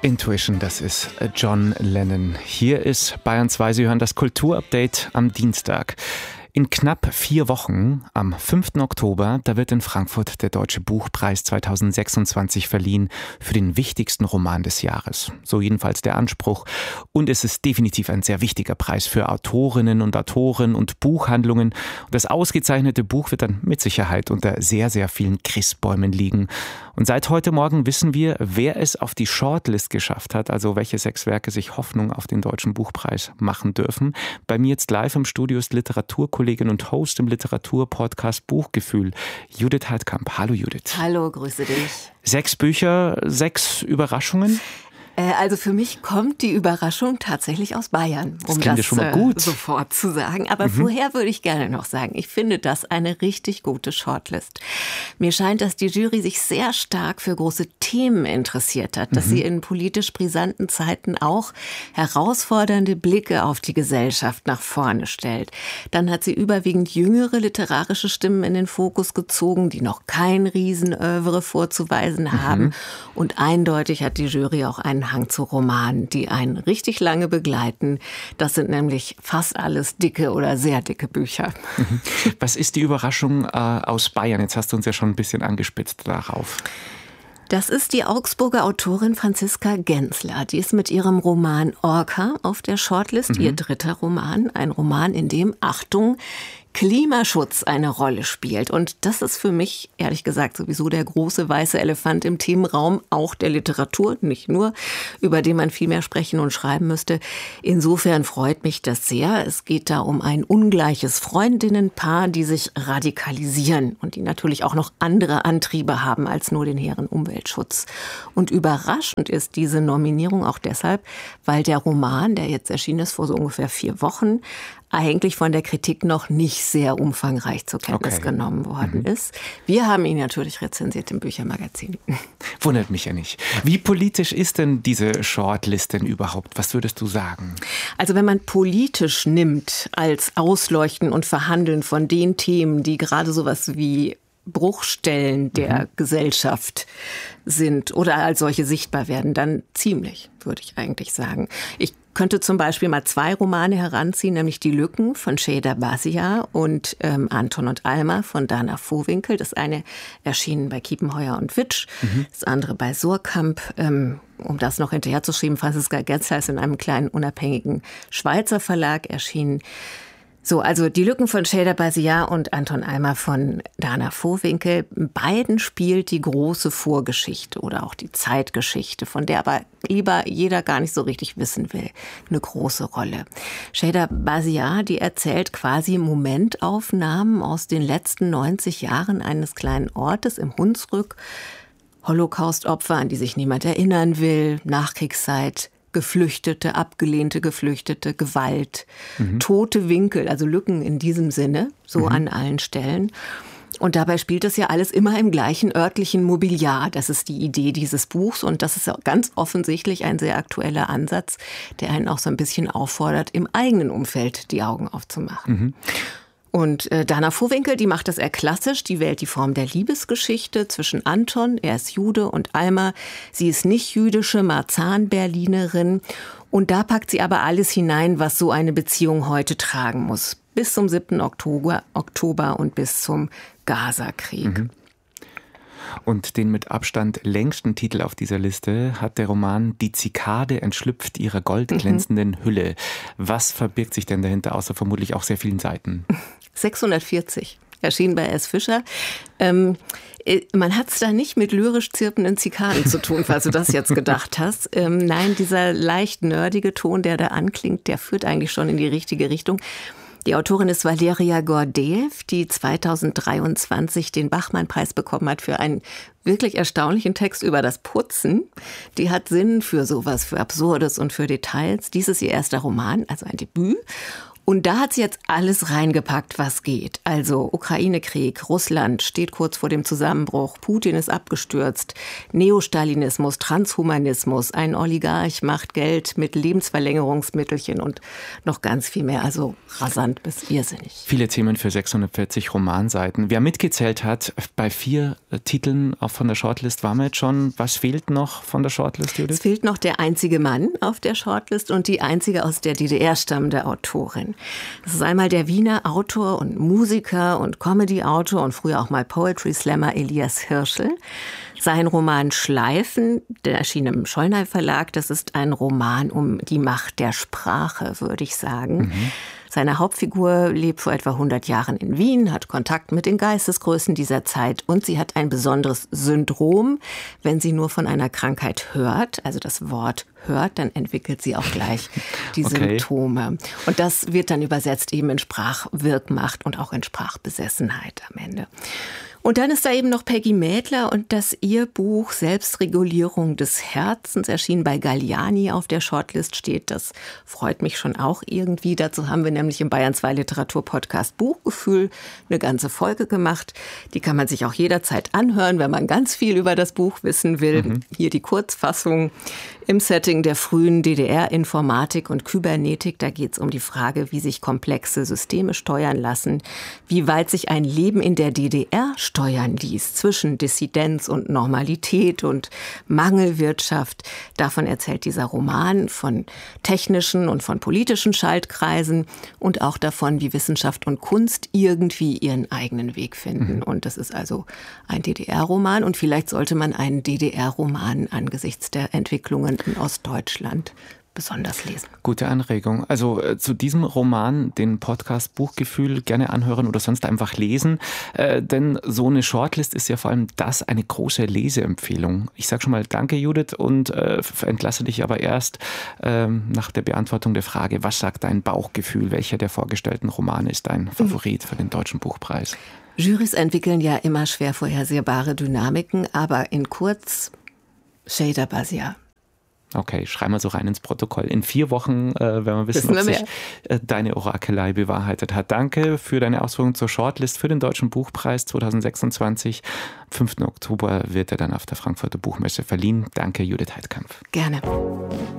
Intuition, das ist John Lennon. Hier ist Bayern 2, Sie hören das Kulturupdate am Dienstag. In knapp 4 Wochen, am 5. Oktober, da wird in Frankfurt der Deutsche Buchpreis 2026 verliehen für den wichtigsten Roman des Jahres. So jedenfalls der Anspruch. Und es ist definitiv ein sehr wichtiger Preis für Autorinnen und Autoren und Buchhandlungen. Das ausgezeichnete Buch wird dann mit Sicherheit unter sehr, sehr vielen Christbäumen liegen. Und seit heute Morgen wissen wir, wer es auf die Shortlist geschafft hat, also welche 6 Werke sich Hoffnung auf den Deutschen Buchpreis machen dürfen. Bei mir jetzt live im Studio ist Literaturkollegin und Host im Literaturpodcast Buchgefühl, Judith Heidkamp. Hallo Judith. Hallo, grüße dich. 6 Bücher, 6 Überraschungen? Also für mich kommt die Überraschung tatsächlich aus Bayern, um das schon mal gut. Sofort zu sagen. Aber vorher würde ich gerne noch sagen, ich finde das eine richtig gute Shortlist. Mir scheint, dass die Jury sich sehr stark für große Themen interessiert hat, dass sie in politisch brisanten Zeiten auch herausfordernde Blicke auf die Gesellschaft nach vorne stellt. Dann hat sie überwiegend jüngere literarische Stimmen in den Fokus gezogen, die noch kein Riesenœuvre vorzuweisen haben. Und eindeutig hat die Jury auch einen Hang zu Romanen, die einen richtig lange begleiten. Das sind nämlich fast alles dicke oder sehr dicke Bücher. Was ist die Überraschung aus Bayern? Jetzt hast du uns ja schon ein bisschen angespitzt darauf. Das ist die Augsburger Autorin Franziska Genzler. Die ist mit ihrem Roman Orca auf der Shortlist, ihr 3. Roman. Ein Roman, in dem, Achtung, Klimaschutz eine Rolle spielt. Und das ist für mich, ehrlich gesagt, sowieso der große weiße Elefant im Themenraum, auch der Literatur, nicht nur, über den man viel mehr sprechen und schreiben müsste. Insofern freut mich das sehr. Es geht da um ein ungleiches Freundinnenpaar, die sich radikalisieren und die natürlich auch noch andere Antriebe haben als nur den hehren Umweltschutz. Und überraschend ist diese Nominierung auch deshalb, weil der Roman, der jetzt erschienen ist vor so ungefähr 4 Wochen, eigentlich von der Kritik noch nicht sehr umfangreich zur Kenntnis genommen worden ist. Wir haben ihn natürlich rezensiert im Büchermagazin. Wundert mich ja nicht. Wie politisch ist denn diese Shortlist denn überhaupt? Was würdest du sagen? Also wenn man politisch nimmt als Ausleuchten und Verhandeln von den Themen, die gerade sowas wie Bruchstellen der Gesellschaft sind oder als solche sichtbar werden, dann ziemlich, würde ich eigentlich sagen. Ich könnte zum Beispiel mal 2 Romane heranziehen, nämlich Die Lücken von Şeyda Basiar und Anton und Alma von Dana Vohwinkel. Das eine erschienen bei Kiepenheuer und Witsch, das andere bei Surkamp. Um das noch hinterherzuschreiben, Franziska Genzler ist in einem kleinen unabhängigen Schweizer Verlag erschienen. So, also Die Lücken von Şeyda Basiar und Anton Alma von Dana Vohwinkel. Beiden spielt die große Vorgeschichte oder auch die Zeitgeschichte, von der aber lieber jeder gar nicht so richtig wissen will, eine große Rolle. Şeyda Basiar, die erzählt quasi Momentaufnahmen aus den letzten 90 Jahren eines kleinen Ortes im Hunsrück. Holocaust-Opfer, an die sich niemand erinnern will, Nachkriegszeit, Geflüchtete, abgelehnte Geflüchtete, Gewalt, tote Winkel, also Lücken in diesem Sinne, so an allen Stellen. Und dabei spielt das ja alles immer im gleichen örtlichen Mobiliar. Das ist die Idee dieses Buchs und das ist ja ganz offensichtlich ein sehr aktueller Ansatz, der einen auch so ein bisschen auffordert, im eigenen Umfeld die Augen aufzumachen. Und Dana Vohwinkel, die macht das eher klassisch. Die wählt die Form der Liebesgeschichte zwischen Anton, er ist Jude, und Alma. Sie ist nicht jüdische Marzahn-Berlinerin. Und da packt sie aber alles hinein, was so eine Beziehung heute tragen muss. Bis zum 7. Oktober und bis zum Gaza-Krieg. Und den mit Abstand längsten Titel auf dieser Liste hat der Roman Die Zikade entschlüpft ihrer goldglänzenden Hülle. Was verbirgt sich denn dahinter, außer vermutlich auch sehr vielen Seiten? 640, erschienen bei S. Fischer. Man hat es da nicht mit lyrisch zirpenden Zikaden zu tun, falls du das jetzt gedacht hast. Nein, dieser leicht nerdige Ton, der da anklingt, der führt eigentlich schon in die richtige Richtung. Die Autorin ist Valeria Gordeev, die 2023 den Bachmann-Preis bekommen hat für einen wirklich erstaunlichen Text über das Putzen. Die hat Sinn für sowas, für Absurdes und für Details. Dies ist ihr erster Roman, also ein Debüt. Und da hat sie jetzt alles reingepackt, was geht. Also Ukraine-Krieg, Russland steht kurz vor dem Zusammenbruch, Putin ist abgestürzt, Neostalinismus, Transhumanismus, ein Oligarch macht Geld mit Lebensverlängerungsmittelchen und noch ganz viel mehr. Also rasant bis irrsinnig. Viele Themen für 640 Romanseiten. Wer mitgezählt hat, bei 4 Titeln auch von der Shortlist waren wir jetzt schon. Was fehlt noch von der Shortlist, Judith? Es fehlt noch der einzige Mann auf der Shortlist und die einzige aus der DDR stammende Autorin. Das ist einmal der Wiener Autor und Musiker und Comedy-Autor und früher auch mal Poetry-Slammer Elias Hirschl. Sein Roman Schleifen, der erschien im Schollnay Verlag, das ist ein Roman um die Macht der Sprache, würde ich sagen. Seine Hauptfigur lebt vor etwa 100 Jahren in Wien, hat Kontakt mit den Geistesgrößen dieser Zeit und sie hat ein besonderes Syndrom. Wenn sie nur von einer Krankheit hört, also das Wort hört, dann entwickelt sie auch gleich die Symptome. Und das wird dann übersetzt eben in Sprachwirkmacht und auch in Sprachbesessenheit am Ende. Und dann ist da eben noch Peggy Mädler und das ihr Buch Selbstregulierung des Herzens erschien bei Galliani auf der Shortlist steht. Das freut mich schon auch irgendwie. Dazu haben wir nämlich im Bayern 2 Literatur-Podcast Buchgefühl eine ganze Folge gemacht. Die kann man sich auch jederzeit anhören, wenn man ganz viel über das Buch wissen will. Hier die Kurzfassung. Im Setting der frühen DDR-Informatik und Kybernetik, da geht es um die Frage, wie sich komplexe Systeme steuern lassen, wie weit sich ein Leben in der DDR steuern ließ, zwischen Dissidenz und Normalität und Mangelwirtschaft. Davon erzählt dieser Roman, von technischen und von politischen Schaltkreisen und auch davon, wie Wissenschaft und Kunst irgendwie ihren eigenen Weg finden. Und das ist also ein DDR-Roman und vielleicht sollte man einen DDR-Roman angesichts der Entwicklungen in Ostdeutschland besonders lesen. Gute Anregung. Also zu diesem Roman, den Podcast Buchgefühl, gerne anhören oder sonst einfach lesen. Denn so eine Shortlist ist ja vor allem das eine große Leseempfehlung. Ich sage schon mal danke, Judith, und entlasse dich aber erst nach der Beantwortung der Frage, was sagt dein Bauchgefühl? Welcher der vorgestellten Romane ist dein Favorit für den Deutschen Buchpreis? Jurys entwickeln ja immer schwer vorhersehbare Dynamiken, aber in kurz Şeyda Bazia. Okay, schreib mal so rein ins Protokoll. In 4 Wochen werden wir wissen, ob sich deine Orakelei bewahrheitet hat. Danke für deine Ausführungen zur Shortlist für den Deutschen Buchpreis 2026. Am 5. Oktober wird er dann auf der Frankfurter Buchmesse verliehen. Danke, Judith Heidkamp. Gerne.